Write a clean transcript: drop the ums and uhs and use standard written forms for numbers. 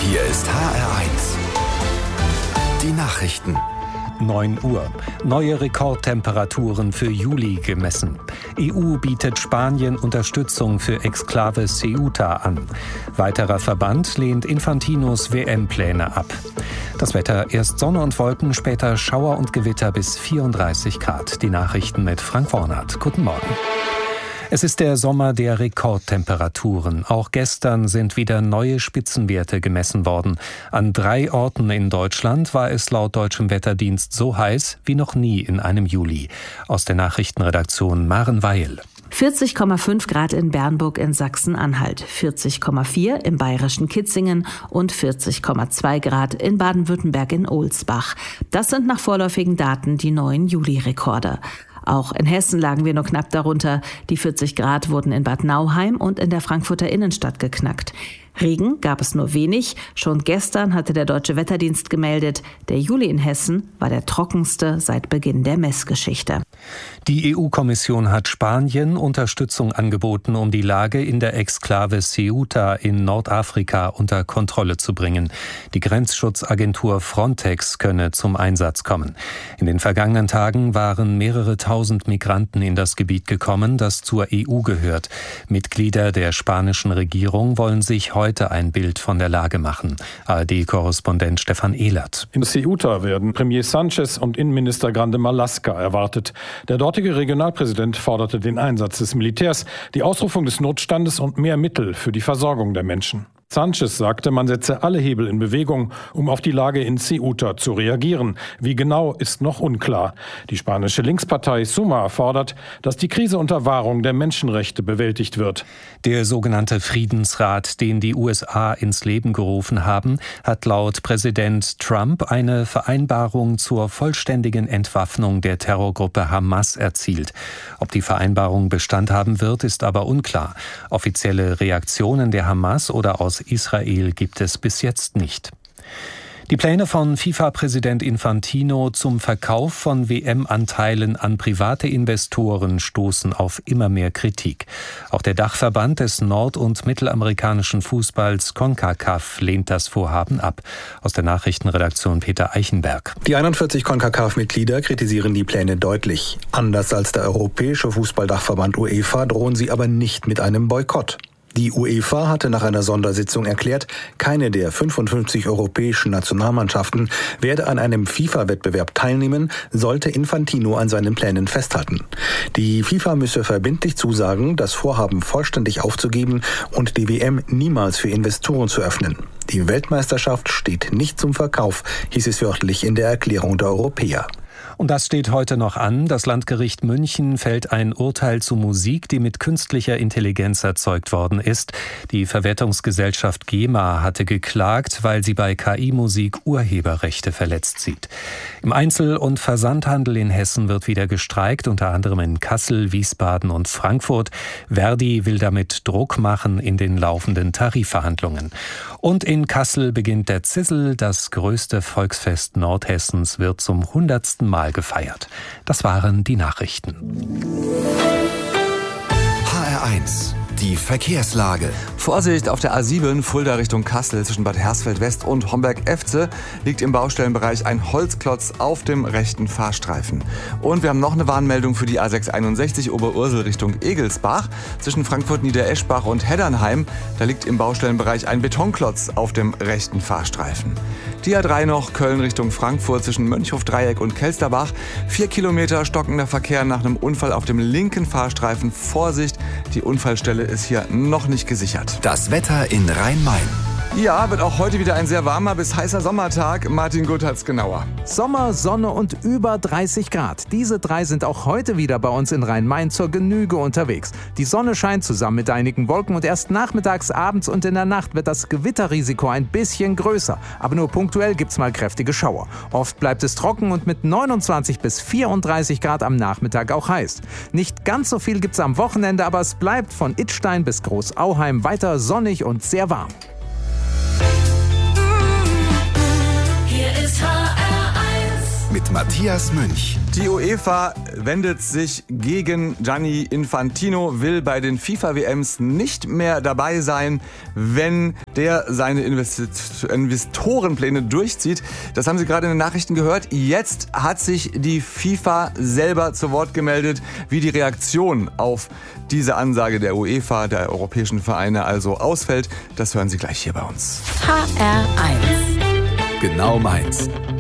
Hier ist HR1. Die Nachrichten. 9 Uhr. Neue Rekordtemperaturen für Juli gemessen. EU bietet Spanien Unterstützung für Exklave Ceuta an. Weiterer Verband lehnt Infantinos WM-Pläne ab. Das Wetter: erst Sonne und Wolken, später Schauer und Gewitter bis 34 Grad. Die Nachrichten mit Frank Wornert. Guten Morgen. Es ist der Sommer der Rekordtemperaturen. Auch gestern sind wieder neue Spitzenwerte gemessen worden. An 3 Orten in Deutschland war es laut deutschem Wetterdienst so heiß wie noch nie in einem Juli. Aus der Nachrichtenredaktion Maren Weil. 40,5 Grad in Bernburg in Sachsen-Anhalt, 40,4 im bayerischen Kitzingen und 40,2 Grad in Baden-Württemberg in Ohlsbach. Das sind nach vorläufigen Daten die neuen Juli-Rekorde. Auch in Hessen lagen wir nur knapp darunter. Die 40 Grad wurden in Bad Nauheim und in der Frankfurter Innenstadt geknackt. Regen gab es nur wenig. Schon gestern hatte der Deutsche Wetterdienst gemeldet, der Juli in Hessen war der trockenste seit Beginn der Messgeschichte. Die EU-Kommission hat Spanien Unterstützung angeboten, um die Lage in der Exklave Ceuta in Nordafrika unter Kontrolle zu bringen. Die Grenzschutzagentur Frontex könne zum Einsatz kommen. In den vergangenen Tagen waren mehrere tausend Migranten in das Gebiet gekommen, das zur EU gehört. Mitglieder der spanischen Regierung wollen sich heute ein Bild von der Lage machen. ARD-Korrespondent Stefan Ehlert. In Ceuta werden Premier Sánchez und Innenminister Grande Marlaska erwartet. Der dortige Regionalpräsident forderte den Einsatz des Militärs, die Ausrufung des Notstandes und mehr Mittel für die Versorgung der Menschen. Sánchez sagte, man setze alle Hebel in Bewegung, um auf die Lage in Ceuta zu reagieren. Wie genau, ist noch unklar. Die spanische Linkspartei Sumar fordert, dass die Krise unter Wahrung der Menschenrechte bewältigt wird. Der sogenannte Friedensrat, den die USA ins Leben gerufen haben, hat laut Präsident Trump eine Vereinbarung zur vollständigen Entwaffnung der Terrorgruppe Hamas erzielt. Ob die Vereinbarung Bestand haben wird, ist aber unklar. Offizielle Reaktionen der Hamas oder aus Israel gibt es bis jetzt nicht. Die Pläne von FIFA-Präsident Infantino zum Verkauf von WM-Anteilen an private Investoren stoßen auf immer mehr Kritik. Auch der Dachverband des nord- und mittelamerikanischen Fußballs CONCACAF lehnt das Vorhaben ab. Aus der Nachrichtenredaktion Peter Eichenberg. Die 41 CONCACAF-Mitglieder kritisieren die Pläne deutlich. Anders als der europäische Fußballdachverband UEFA drohen sie aber nicht mit einem Boykott. Die UEFA hatte nach einer Sondersitzung erklärt, keine der 55 europäischen Nationalmannschaften werde an einem FIFA-Wettbewerb teilnehmen, sollte Infantino an seinen Plänen festhalten. Die FIFA müsse verbindlich zusagen, das Vorhaben vollständig aufzugeben und die WM niemals für Investoren zu öffnen. Die Weltmeisterschaft steht nicht zum Verkauf, hieß es wörtlich in der Erklärung der Europäer. Und das steht heute noch an. Das Landgericht München fällt ein Urteil zu Musik, die mit künstlicher Intelligenz erzeugt worden ist. Die Verwertungsgesellschaft GEMA hatte geklagt, weil sie bei KI-Musik Urheberrechte verletzt sieht. Im Einzel- und Versandhandel in Hessen wird wieder gestreikt, unter anderem in Kassel, Wiesbaden und Frankfurt. Verdi will damit Druck machen in den laufenden Tarifverhandlungen. Und in Kassel beginnt der Zissel. Das größte Volksfest Nordhessens wird zum 100. Mal gefeiert. Das waren die Nachrichten. HR1, die Verkehrslage. Vorsicht auf der A7 Fulda Richtung Kassel zwischen Bad Hersfeld West und Homberg-Efze liegt im Baustellenbereich ein Holzklotz auf dem rechten Fahrstreifen. Und wir haben noch eine Warnmeldung für die A661 Oberursel Richtung Egelsbach zwischen Frankfurt-Niedereschbach und Heddernheim. Da liegt im Baustellenbereich ein Betonklotz auf dem rechten Fahrstreifen. Die A3 noch Köln Richtung Frankfurt zwischen Mönchhof-Dreieck und Kelsterbach. 4 Kilometer stockender Verkehr nach einem Unfall auf dem linken Fahrstreifen. Vorsicht, die Unfallstelle ist hier noch nicht gesichert. Das Wetter in Rhein-Main. Ja, wird auch heute wieder ein sehr warmer bis heißer Sommertag. Martin Gutt hat's genauer. Sommer, Sonne und über 30 Grad. Diese 3 sind auch heute wieder bei uns in Rhein-Main zur Genüge unterwegs. Die Sonne scheint zusammen mit einigen Wolken und erst nachmittags, abends und in der Nacht wird das Gewitterrisiko ein bisschen größer. Aber nur punktuell gibt's mal kräftige Schauer. Oft bleibt es trocken und mit 29 bis 34 Grad am Nachmittag auch heiß. Nicht ganz so viel gibt's am Wochenende, aber es bleibt von Idstein bis Großauheim weiter sonnig und sehr warm. Mit mit Matthias Münch. Die UEFA wendet sich gegen Gianni Infantino, will bei den FIFA-WMs nicht mehr dabei sein, wenn der seine Investorenpläne durchzieht. Das haben Sie gerade in den Nachrichten gehört. Jetzt hat sich die FIFA selber zu Wort gemeldet, wie die Reaktion auf diese Ansage der UEFA, der europäischen Vereine, also ausfällt. Das hören Sie gleich hier bei uns. HR1. Genau meins.